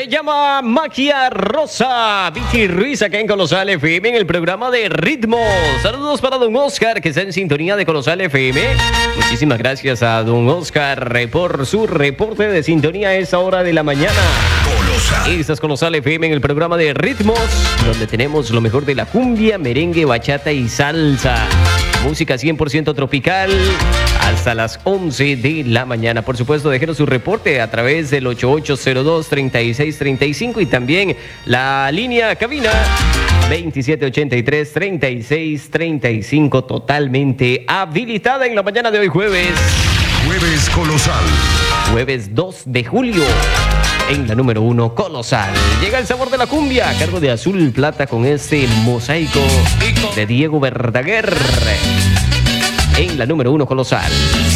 Se llama Magia Rosa. Vicky Ruiz acá en Colosal FM en el programa de Ritmos. Saludos para don Oscar que está en sintonía de Colosal FM. Muchísimas gracias a don Oscar por su reporte de sintonía a esa hora de la mañana. Esta es Colosal FM en el programa de Ritmos, donde tenemos lo mejor de la cumbia, merengue, bachata y salsa. Música 100% tropical hasta las 11 de la mañana. Por supuesto, déjenos su reporte a través del 8802-3635 y también la línea cabina 2783-3635 totalmente habilitada en la mañana de hoy jueves. Jueves Colosal. Jueves 2 de julio. En la número 1, Colosal. Llega el sabor de la cumbia a cargo de Azul Plata con este mosaico de Diego Verdaguer. En la número 1, Colosal.